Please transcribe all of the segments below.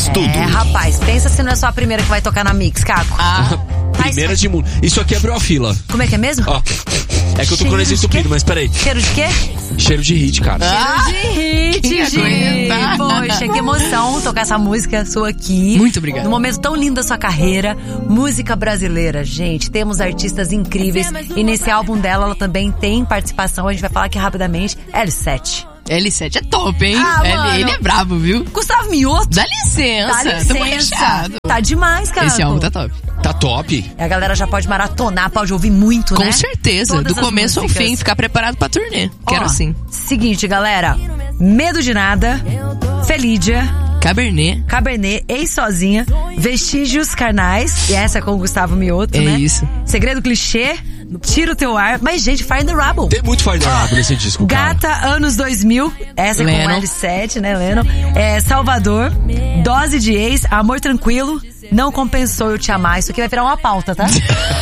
Mix Tudo. Rapaz, pensa se não é só a primeira que vai tocar na Mix, Caco. Primeira de mundo. Isso aqui abriu a fila. Como é que é mesmo? Ó. É que eu tô com o nariz entupido, mas peraí. Cheiro de quê? Cheiro de hit, cara. Cheiro de hit, gente. Poxa, que emoção tocar essa música sua aqui. Muito obrigada. Num momento tão lindo da sua carreira. Música brasileira, gente. Temos artistas incríveis. E nesse álbum dela, ela também tem participação. A gente vai falar aqui rapidamente. L7. L7 é top, hein? Mano. Ele é brabo, viu? Gustavo Mioto. Dá licença. Tô recheado. Tá demais, cara. Esse álbum tá top. Tá top. A galera já pode maratonar, pode ouvir muito, né? Com certeza. Todas do as começo ao músicas. fim, ficar preparado pra turnê. Quero Ó, assim. Seguinte, galera. Medo de Nada, Felídia, Cabernet, Ex Sozinha, Vestígios Carnais, e essa é com o Gustavo Mioto, É né? isso. Segredo Clichê, Tira o Teu Ar, mas gente, Fire in the Rubble. Tem muito Fire in the Rubble nesse disco, cara. Gata, Anos 2000, essa é com Lennon. o L7, né, Lennon? Salvador, Dose de Ex, Amor Tranquilo, Não Compensou Eu Te Amar. Isso aqui vai virar uma pauta, tá?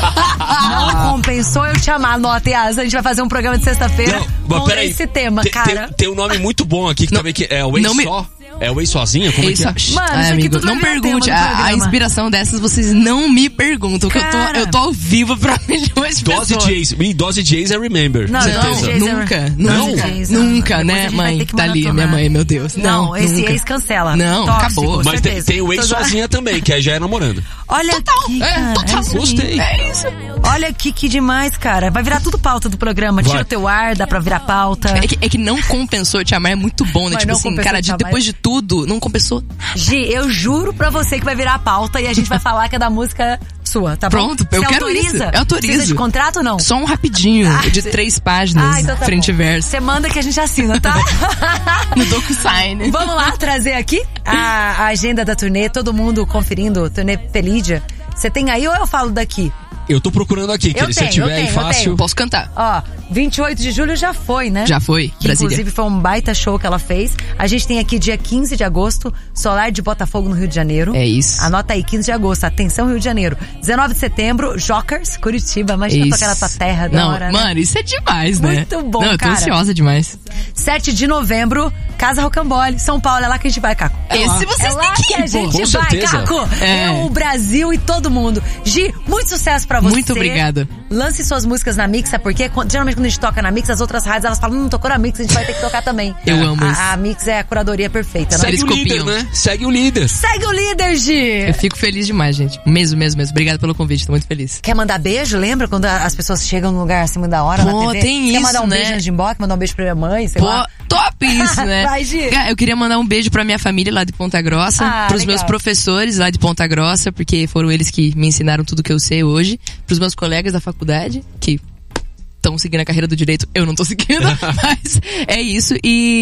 Não Compensou Eu Te Amar. Anotem, a gente vai fazer um programa de sexta-feira com esse tema, cara. Tem um nome muito bom aqui que também que é o Ex Só. É o Ex Sozinha? Como é que é? Mano, isso aqui amigo, tudo não vai virar pergunte. tema do A programa. inspiração dessas vocês não me perguntam. Que Cara. eu tô ao vivo pra milhões de Dose pessoas. de Ex. Dose de Ex é Remember. Não, certeza. Dose de Ex Nunca, Não? nunca, Depois a né, gente vai mãe? ter que Tá ali, maratonar. minha mãe, meu Deus. Não, esse nunca. ex cancela. Não, Tóxico, acabou. Mas certeza. tem o Ex Sozinha também, que aí já é namorando. Olha aqui, cara. total. isso aí. Gostei. É isso. Olha aqui, que demais, cara. Vai virar tudo pauta do programa. Tira Vai. o Teu Ar, dá pra virar pauta. É que não compensou Te Amar, é muito bom, né? Mas Tipo Não assim, Compensou cara, Te Amar. depois de tudo, não compensou. Gi, eu juro pra você que vai virar a pauta e a gente vai falar que é da música sua, tá bom? Pronto, eu Você quero autoriza? isso. Eu autorizo. Precisa de contrato ou não? Só um rapidinho, de 3 páginas, então tá frente e bom. verso. Você manda que a gente assina, tá? No DocuSign. Vamos lá trazer aqui a agenda da turnê, todo mundo conferindo, turnê Felídia. Você tem aí ou eu falo daqui? Eu tô procurando aqui, que se eu tiver aí fácil. Posso cantar. Ó, 28 de julho já foi, né? Já foi, Que Brasília. inclusive foi um baita show que ela fez. A gente tem aqui dia 15 de agosto, Solar de Botafogo no Rio de Janeiro. É isso. Anota aí, 15 de agosto, atenção Rio de Janeiro. 19 de setembro, Jokers, Curitiba. Imagina Isso. tocar na tua terra da Não, hora, né? mano, isso é demais, né? Muito bom, Não, eu tô cara. ansiosa demais. 7 de novembro, Casa Rocambole, São Paulo. É lá que a gente vai, Caco. Esse vocês É lá têm que a gente Com vai, certeza. Caco. É. Eu, o Brasil e todo mundo. Gi, muito sucesso pra você. Muito obrigada. Lance suas músicas na Mix, sabe por quê? Geralmente quando a gente toca na Mix, as outras rádios, elas falam, não tocou na Mix, a gente vai ter que tocar também. Eu amo isso. A Mix é a curadoria perfeita, né? Segue Eles o líder, copiam. né? Segue o líder. Segue o líder, Gi! Eu fico feliz demais, gente. Mesmo. Obrigado pelo convite, tô muito feliz. Quer mandar beijo? Lembra quando as pessoas chegam num lugar assim muito da hora Pô, na TV? tem Quer isso, mandar um né? beijo na Jimboca, mandar um beijo pra minha mãe, sei lá? Pô, top isso, né? Vai, Gi. Eu queria mandar um beijo pra minha família lá de Ponta Grossa, pros legal. meus professores lá de Ponta Grossa, porque foram eles que me ensinaram tudo que eu sei hoje, pros meus colegas da faculdade, que estão seguindo a carreira do direito, eu não tô seguindo, mas é isso,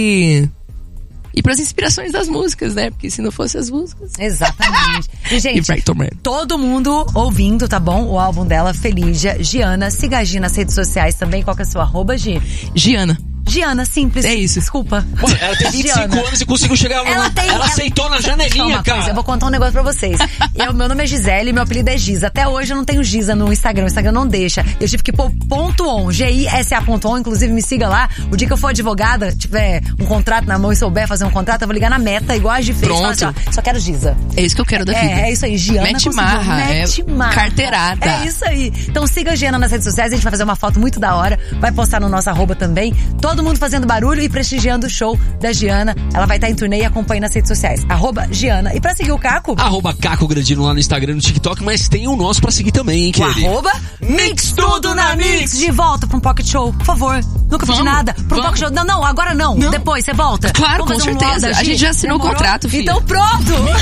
e pras inspirações das músicas, né? Porque se não fosse as músicas... Exatamente. E, E gente, Brighton Man. todo mundo ouvindo, tá bom? O álbum dela, Felídia, Giana. Siga a Gi nas redes sociais também. Qual que é o seu arroba, Gi? Giana. Giana, simples. É isso. Desculpa. Mano, ela tem 25 Giana. anos e conseguiu chegar lá. Ela aceitou na Só janelinha, uma coisa, cara. eu vou contar um negócio pra vocês. Meu nome é Gisele e meu apelido é Giza. Até hoje eu não tenho Giza no Instagram. O Instagram não deixa. Eu tive que pôr .on, GISA.on. Inclusive me siga lá. O dia que eu for advogada, tiver um contrato na mão e souber fazer um contrato, eu vou ligar na Meta, igual a Gi fez. Pronto. Falar assim, ó, só quero Giza. É isso que eu quero da vida. É isso aí, Giana Mete conseguiu. marra, Mete marra. carteirada. É isso aí. Então siga a Giana nas redes sociais, a gente vai fazer uma foto muito da hora, vai postar no nosso arroba também. Todo mundo fazendo barulho e prestigiando o show da Giana. Ela vai estar em turnê e acompanhe nas redes sociais. @Giana. E pra seguir o Caco? @Caco Grandino lá no Instagram e no TikTok, mas tem o nosso pra seguir também, hein, O querido? arroba Mix Tudo na Mix. De volta pra um pocket show, por favor. Nunca pedi Vamos, nada. Pra um pocket show. Não, agora não. Depois você volta. Claro, Vamos com fazer um certeza. LOL da A gente Gi? já assinou o Demorou? contrato, filha. Então pronto.